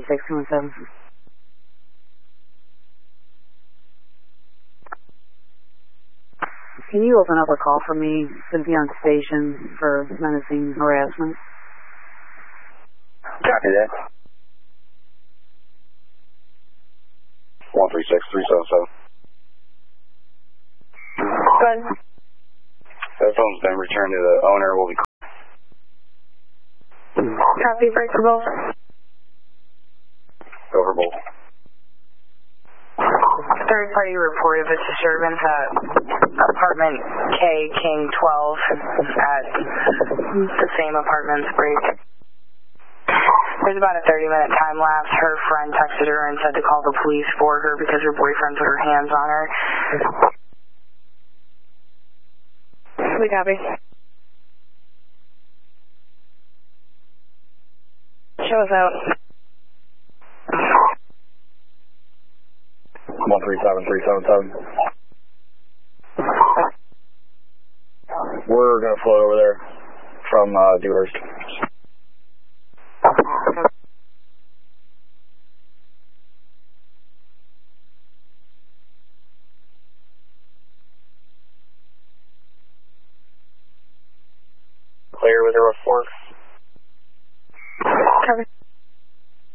136-217. Can you open up a call for me? Cynthia on station for menacing harassment. Copy that. 136-377. Good. That phone's been returned to the owner. Will be. Copy, break for both. Over both. Third party reported this disturbance at apartment K King 12 at the same apartment's break. There's about a 30-minute time lapse. Her friend texted her and said to call the police for her because her boyfriend put her hands on her. We copy. Show us out. 137-377. We're going to float over there from Dewhurst. Clear with a report. Copy.